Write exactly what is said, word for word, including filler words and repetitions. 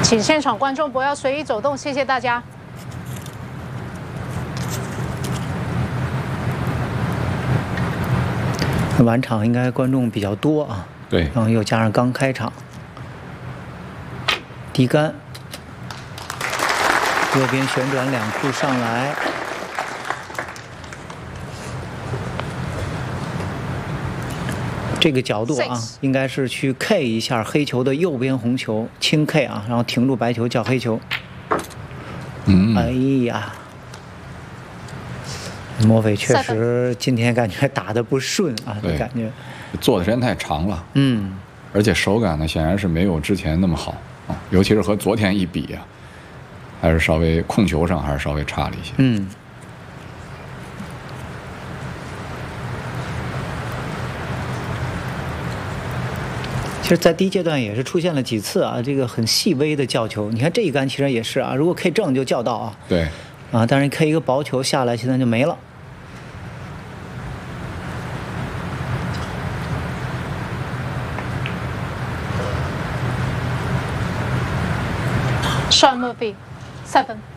请现场观众不要随意走动，谢谢大家。 晚场应该观众比较多啊， 对， 然后又加上刚开场，低杆，右边旋转两库上来，这个角度啊，应该是去 K 一下黑球的右边红球，轻 K 啊，然后停住白球叫黑球。 嗯， 哎呀。 莫非确实今天感觉打得不顺啊？这感觉做的时间太长了， 嗯， 而且手感呢显然是没有之前那么好啊，尤其是和昨天一比啊，还是稍微控球上还是稍微差了一些。 嗯，其实，在第一阶段也是出现了几次啊，这个很细微的叫球。你看这一杆其实也是啊，如果 K 正就叫到啊， 对， 啊，但是 K 一个薄球下来，现在就没了。 Sean Murphy, seven.